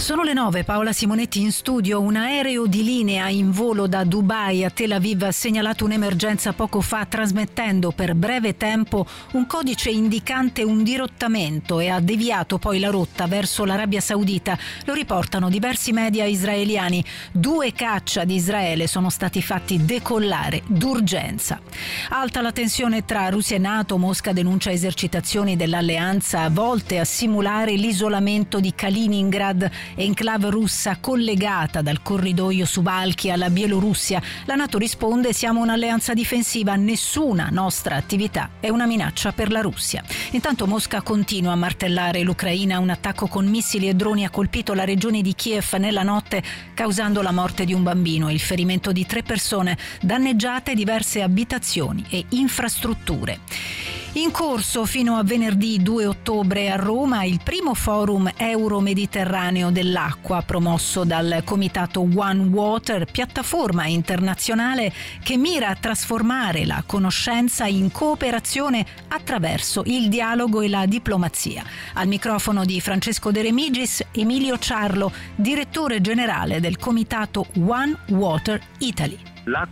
Sono le 9, Paola Simonetti in studio. Un aereo di linea in volo da Dubai a Tel Aviv ha segnalato un'emergenza poco fa, trasmettendo per breve tempo un codice indicante un dirottamento e ha deviato poi la rotta verso l'Arabia Saudita. Lo riportano diversi media israeliani. 2 caccia di Israele sono stati fatti decollare d'urgenza. Alta la tensione tra Russia e NATO. Mosca denuncia esercitazioni dell'alleanza volte a simulare l'isolamento di Kaliningrad, enclave russa collegata dal corridoio Suwałki alla Bielorussia. La NATO risponde: siamo un'alleanza difensiva, nessuna nostra attività è una minaccia per la Russia. Intanto Mosca continua a martellare l'Ucraina. Un attacco con missili e droni ha colpito la regione di Kiev nella notte, causando la morte di un bambino e il ferimento di 3 persone, danneggiate diverse abitazioni e infrastrutture. In corso fino a venerdì 2 ottobre a Roma il primo forum euro-mediterraneo dell'acqua, promosso dal comitato One Water, piattaforma internazionale che mira a trasformare la conoscenza in cooperazione attraverso il dialogo e la diplomazia. Al microfono di Francesco De Remigis, Emilio Ciarlo, direttore generale del comitato One Water Italy. L'acqua